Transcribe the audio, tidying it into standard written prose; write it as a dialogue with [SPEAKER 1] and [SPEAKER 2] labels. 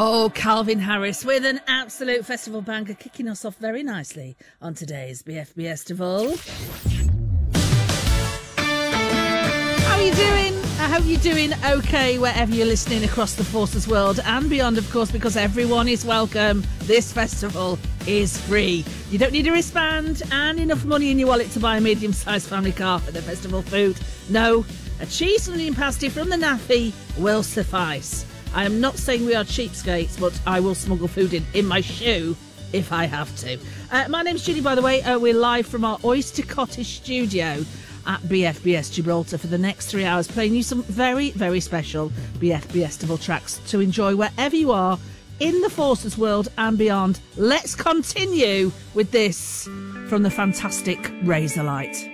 [SPEAKER 1] Oh, Calvin Harris with an absolute festival banger, kicking us off very nicely on today's BFBestival. How are you doing? I hope you're doing okay wherever you're listening across the Forces world and beyond, of course, because everyone is welcome. This festival is free. You don't need a wristband and enough money in your wallet to buy a medium-sized family car for the festival food. No, a cheese and onion pasty from the Naffy will suffice. I am not saying we are cheapskates, but I will smuggle food in my shoe if I have to. My name's Judy, by the way. We're live from our Oyster Cottage studio at BFBS Gibraltar for the next 3 hours, playing you some very, very special BFBestival tracks to enjoy wherever you are in the Forces world and beyond. Let's continue with this from the fantastic Razorlight.